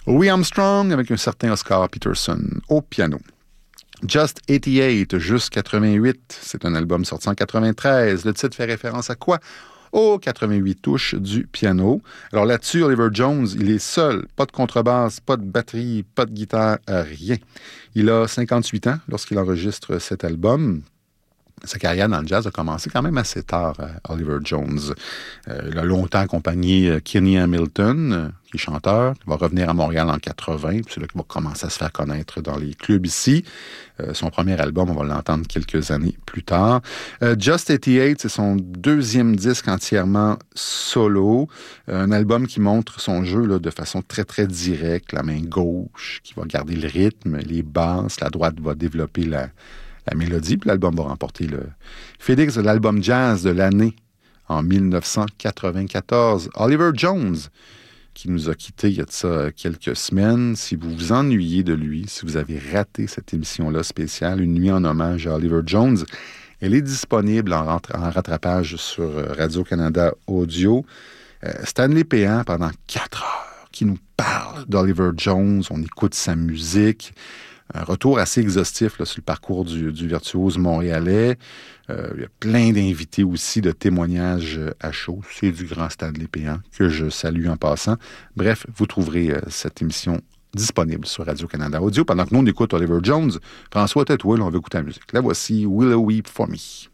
Louis Armstrong avec un certain Oscar Peterson au piano. Just 88, juste 88, c'est un album sorti en 93. Le titre fait référence à quoi? Aux 88 touches du piano. Alors là-dessus, Oliver Jones, il est seul, pas de contrebasse, pas de batterie, pas de guitare, rien. Il a 58 ans lorsqu'il enregistre cet album. Sa carrière dans le jazz a commencé quand même assez tard, Oliver Jones. Il a longtemps accompagné Kenny Hamilton, qui est chanteur, qui va revenir à Montréal en 80, puis c'est là qu'il va commencer à se faire connaître dans les clubs ici. Son premier album, on va l'entendre quelques années plus tard. Just 88, c'est son deuxième disque entièrement solo. Un album qui montre son jeu là, de façon très, très directe. La main gauche qui va garder le rythme, les basses. La droite va développer la mélodie, puis l'album va remporter le Félix de l'album jazz de l'année en 1994. Oliver Jones, qui nous a quittés il y a de ça quelques semaines. Si vous vous ennuyez de lui, si vous avez raté cette émission-là spéciale, Une nuit en hommage à Oliver Jones, elle est disponible en rattrapage sur Radio-Canada Audio. Stanley Péan, pendant 4 heures, qui nous parle d'Oliver Jones. On écoute sa musique. Un retour assez exhaustif là, sur le parcours du virtuose montréalais. Il y a plein d'invités aussi, de témoignages à chaud. C'est du grand Stanley Péan que je salue en passant. Bref, vous trouverez cette émission disponible sur Radio-Canada Audio. Pendant que nous, on écoute Oliver Jones, François, tais-toi, on va écouter la musique. La voici, Willow Weep for Me.